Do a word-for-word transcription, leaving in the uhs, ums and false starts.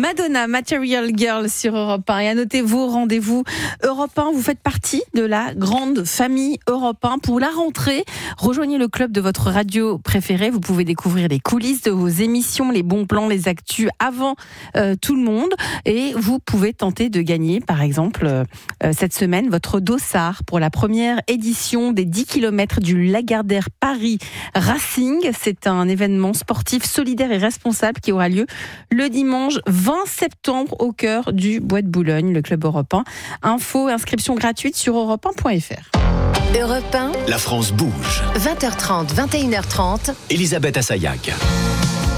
Madonna, Material Girl sur Europe un. Et à noter vos rendez-vous Europe un. Vous faites partie de la grande famille Europe un. Pour la rentrée, rejoignez le club de votre radio préférée. Vous pouvez découvrir les coulisses de vos émissions, les bons plans, les actus avant euh, tout le monde. Et vous pouvez tenter de gagner, par exemple, euh, cette semaine, votre dossard pour la première édition des dix kilomètres du Lagardère Paris Racing. C'est un événement sportif solidaire et responsable qui aura lieu le dimanche vingt septembre au cœur du Bois de Boulogne, le club Europe un. Info, inscription gratuite sur europe un point f r. Europe un, La France bouge. vingt heures trente, vingt et une heures trente. Elisabeth Assayag.